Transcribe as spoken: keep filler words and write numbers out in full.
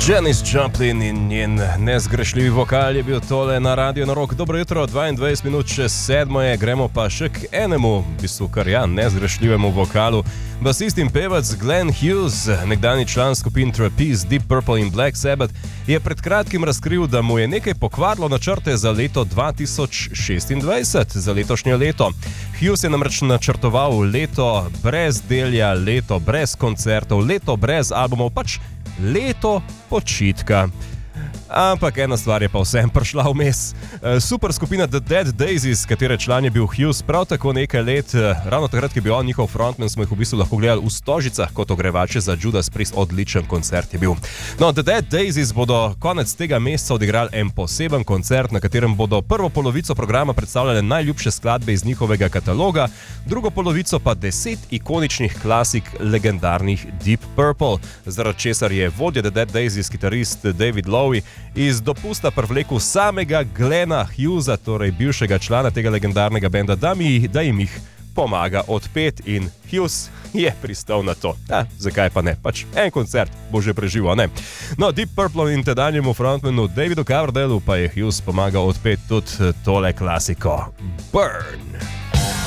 Janis Joplin in njen nezgrešljivi vokal je bil tole na Radio na Rock. Dobro jutro, dvaindvajset minut čez sedmo je, gremo pa še k enemu, v bistvu kar ja, nezgrešljivemu vokalu. Basist in pevec Glenn Hughes, nekdani član skupin Trapeze, Deep Purple in Black Sabbath, je pred kratkim razkril, da mu je nekaj pokvarilo načrte za leto dva tisoč šestindvajset, za letošnje leto. Hughes je namreč načrtoval leto brez delja, leto brez koncertov, leto brez albumov, pač leto počitka. Ampak ena stvar je pa vsem prišla vmes. Super skupina The Dead Daisies, katere član je bil Hughes prav tako nekaj let, ravno takrat, ki je bil on njihov frontman, smo jih v bistvu lahko gledali v Stožicah kot ogrevače za Judas Priest, odličen koncert je bil. No, The Dead Daisies bodo konec tega meseca odigrali en poseben koncert, na katerem bodo prvo polovico programa predstavljale najljubše skladbe iz njihovega kataloga, drugo polovico pa deset ikoničnih klasik legendarnih Deep Purple, zaradi česar je vodja The Dead Daisies, kitarist David Lowe, iz dopusta privlekel samega Glena Hughesa, torej bivšega člana tega legendarnega benda, da, mi, da jim jih pomaga odpet, in Hughes je pristal na to. Ja, zakaj pa ne? Pač en koncert bo že preživel, ne? No, Deep Purple in tedanjemu frontmanu Davidu Coverdaleu pa je Hughes pomagal odpet tudi tole klasiko Burn.